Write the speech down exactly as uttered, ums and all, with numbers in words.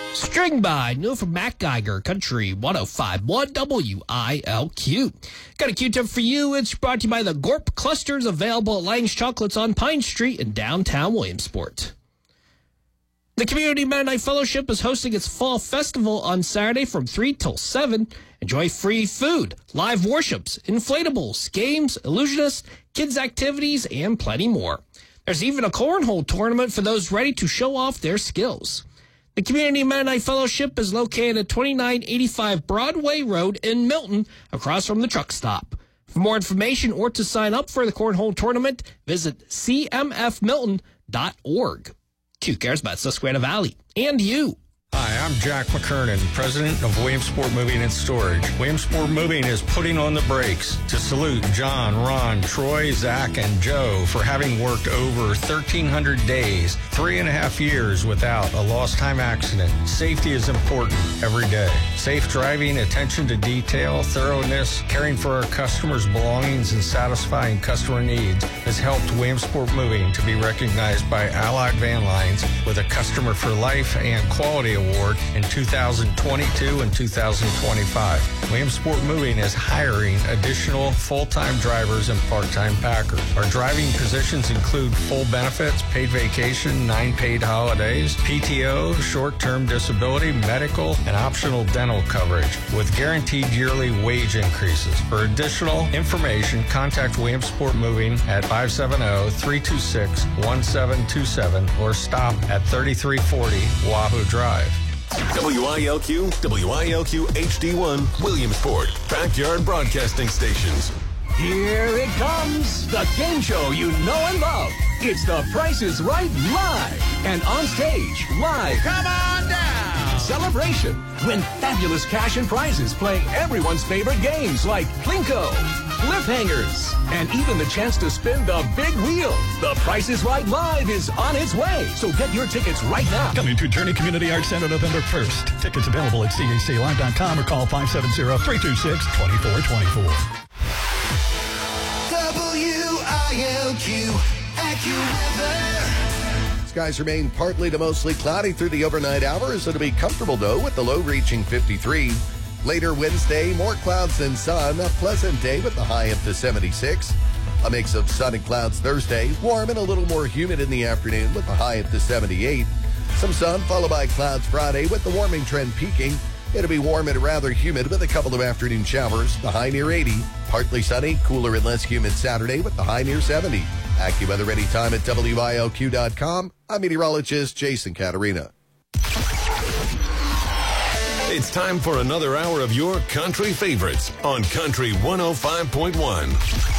String by new from Matt Geiger, Country one oh five point one W I L Q. Got a Q-tip for you. It's brought to you by the Gorp Clusters, available at Lang's Chocolates on Pine Street in downtown Williamsport. The Community Mennonite Fellowship is hosting its fall festival on Saturday from three till seven. Enjoy free food, live worships, inflatables, games, illusionists, kids' activities, and plenty more. There's even a cornhole tournament for those ready to show off their skills. The Community Mennonite Fellowship is located at twenty-nine eighty-five Broadway Road in Milton, across from the truck stop. For more information or to sign up for the cornhole tournament, visit c m f milton dot org. Q cares about Susquehanna Valley and you. Hi, I'm Jack McKernan, president of Williamsport Moving and Storage. Williamsport Moving is putting on the brakes to salute John, Ron, Troy, Zach, and Joe for having worked over thirteen hundred days, three and a half years without a lost time accident. Safety is important every day. Safe driving, attention to detail, thoroughness, caring for our customers' belongings, and satisfying customer needs has helped Williamsport Moving to be recognized by Allied Van Lines with a Customer for Life and Quality Award in two thousand twenty-two and two thousand twenty-five. Williamsport Moving is hiring additional full-time drivers and part-time packers. Our driving positions include full benefits, paid vacation, nine paid holidays, P T O, short-term disability, medical, and optional dental coverage with guaranteed yearly wage increases. For additional information, contact Williamsport Moving at five seven zero, three two six, one seven two seven or stop at thirty-three forty Wahoo Drive. W I L Q, W I L Q H D one, Williamsport, backyard broadcasting stations. Here it comes, the game show you know and love. It's The Price is Right Live. And on stage, live. Come on down. Celebration. Win fabulous cash and prizes playing everyone's favorite games like Plinko, Cliffhangers, and even the chance to spin the big wheel. The Price is Right Live is on its way, so get your tickets right now. Coming to Journey Community Arts Center November first. Tickets available at C A C live dot com or call five seven zero, three two six, two four two four. W I L Q AccuWeather. Skies remain partly to mostly cloudy through the overnight hours. It'll be comfortable, though, with the low reaching fifty-three. Later Wednesday, more clouds than sun. A pleasant day with the high up to seventy-six. A mix of sun and clouds Thursday. Warm and a little more humid in the afternoon with the high up to seventy-eight. Some sun followed by clouds Friday with the warming trend peaking. It'll be warm and rather humid with a couple of afternoon showers. The high near eighty. Partly sunny, cooler and less humid Saturday with the high near seventy. AccuWeather anytime at W I L Q dot com. I'm meteorologist Jason Caterina. It's time for another hour of your country favorites on Country one oh five point one.